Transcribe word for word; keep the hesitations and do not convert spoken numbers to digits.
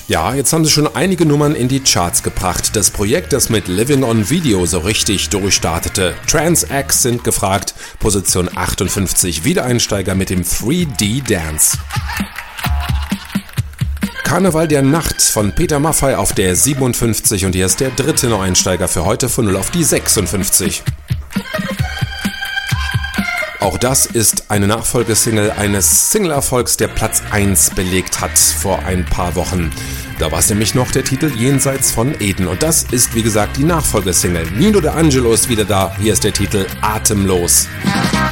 Ja, jetzt haben sie schon einige Nummern in die Charts gebracht. Das Projekt, das mit Living on Video so richtig durchstartete. Trans-X sind gefragt, Position achtundfünfzig, Wiedereinsteiger mit dem drei D Dance. Karneval der Nacht von Peter Maffay auf der siebenundfünfzig und hier ist der dritte Neueinsteiger für heute von null auf die sechsundfünfzig. Auch das ist eine Nachfolgesingle eines Single-Erfolgs, der Platz eins belegt hat vor ein paar Wochen. Da war es nämlich noch der Titel Jenseits von Eden und das ist wie gesagt die Nachfolgesingle. Nino De Angelo ist wieder da, hier ist der Titel Atemlos.